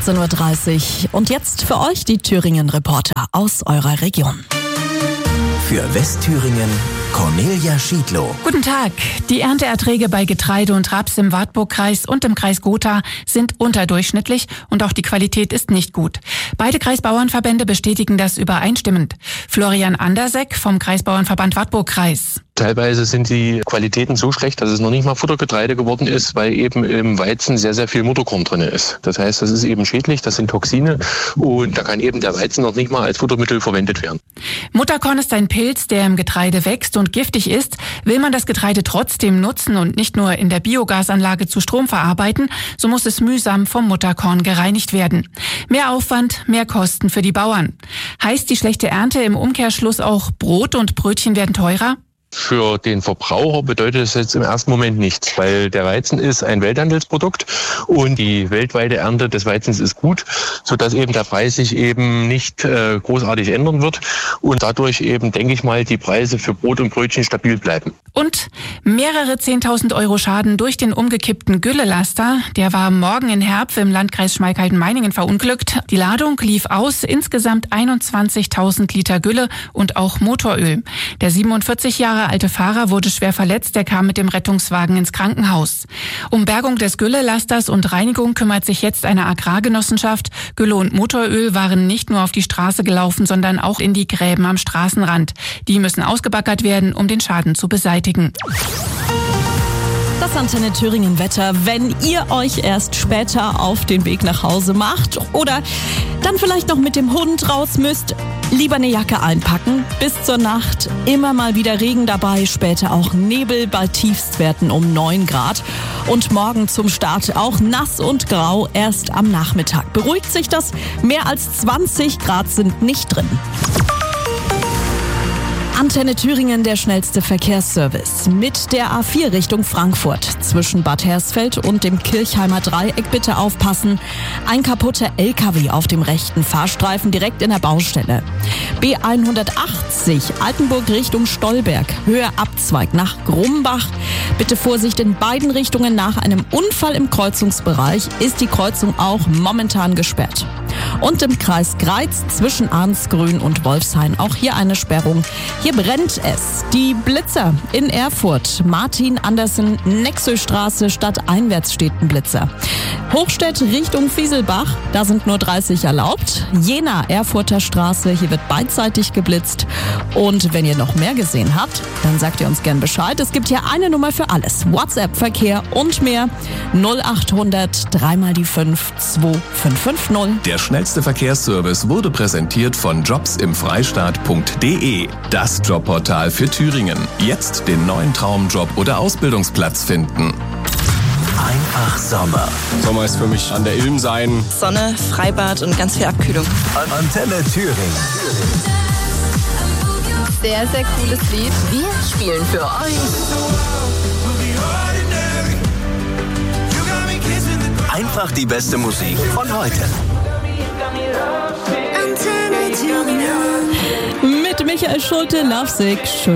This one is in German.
18.30 Uhr. Und jetzt für euch die Thüringen-Reporter aus eurer Region. Für Westthüringen Cornelia Schiedlow. Guten Tag. Die Ernteerträge bei Getreide und Raps im Wartburgkreis und im Kreis Gotha sind unterdurchschnittlich und auch die Qualität ist nicht gut. Beide Kreisbauernverbände bestätigen das übereinstimmend. Florian Anderseck vom Kreisbauernverband Wartburgkreis. Teilweise sind die Qualitäten so schlecht, dass es noch nicht mal Futtergetreide geworden ist, weil eben im Weizen sehr, sehr viel Mutterkorn drin ist. Das heißt, das ist eben schädlich, das sind Toxine und da kann eben der Weizen noch nicht mal als Futtermittel verwendet werden. Mutterkorn ist ein Pilz, der im Getreide wächst und giftig ist. Will man das Getreide trotzdem nutzen und nicht nur in der Biogasanlage zu Strom verarbeiten, so muss es mühsam vom Mutterkorn gereinigt werden. Mehr Aufwand, mehr Kosten für die Bauern. Heißt die schlechte Ernte im Umkehrschluss auch, Brot und Brötchen werden teurer? Für den Verbraucher bedeutet es jetzt im ersten Moment nichts, weil der Weizen ist ein Welthandelsprodukt und die weltweite Ernte des Weizens ist gut, sodass eben der Preis sich eben nicht großartig ändern wird und dadurch eben, denke ich mal, die Preise für Brot und Brötchen stabil bleiben. Und mehrere 10.000 Euro Schaden durch den umgekippten Güllelaster. Der war am Morgen in Herpf im Landkreis Schmalkalden-Meiningen verunglückt. Die Ladung lief aus, insgesamt 21.000 Liter Gülle und auch Motoröl. Der 47 Jahre alte Fahrer wurde schwer verletzt, er kam mit dem Rettungswagen ins Krankenhaus. Um Bergung des Güllalasters und Reinigung kümmert sich jetzt eine Agrargenossenschaft. Gülle und Motoröl waren nicht nur auf die Straße gelaufen, sondern auch in die Gräben am Straßenrand. Die müssen ausgebaggert werden, um den Schaden zu beseitigen. Das Antenne Thüringen Wetter, wenn ihr euch erst später auf den Weg nach Hause macht oder dann vielleicht noch mit dem Hund raus müsst, lieber eine Jacke einpacken. Bis zur Nacht immer mal wieder Regen dabei, später auch Nebel bei Tiefstwerten um 9 Grad. Und morgen zum Start auch nass und grau erst am Nachmittag. Beruhigt sich das? Mehr als 20 Grad sind nicht drin. Antenne Thüringen, der schnellste Verkehrsservice. Mit der A4 Richtung Frankfurt. Zwischen Bad Hersfeld und dem Kirchheimer Dreieck bitte aufpassen. Ein kaputter LKW auf dem rechten Fahrstreifen direkt in der Baustelle. B180 Altenburg Richtung Stolberg. Höhe Abzweig nach Grumbach. Bitte Vorsicht in beiden Richtungen. Nach einem Unfall im Kreuzungsbereich ist die Kreuzung auch momentan gesperrt. Und im Kreis Greiz zwischen Arnsgrün und Wolfshain auch hier eine Sperrung. Hier brennt es. Die Blitzer in Erfurt. Martin Andersen, Nexöstraße, stadteinwärts steht ein Blitzer. Hochstedt Richtung Fieselbach, da sind nur 30 erlaubt. Jena, Erfurter Straße, hier wird beidseitig geblitzt. Und wenn ihr noch mehr gesehen habt, dann sagt ihr uns gern Bescheid. Es gibt hier eine Nummer für alles. WhatsApp, Verkehr und mehr. 0800 3 mal die 5 2550. Der schnellste Verkehrsservice wurde präsentiert von jobsimfreistaat.de. Das Jobportal für Thüringen. Jetzt den neuen Traumjob oder Ausbildungsplatz finden. Einfach Sommer. Sommer ist für mich an der Ilm sein. Sonne, Freibad und ganz viel Abkühlung. Antenne Thüringen. Sehr, sehr cooles Lied. Wir spielen für euch einfach die beste Musik von heute. Mit Michael Schulte, Lovesick. Schön.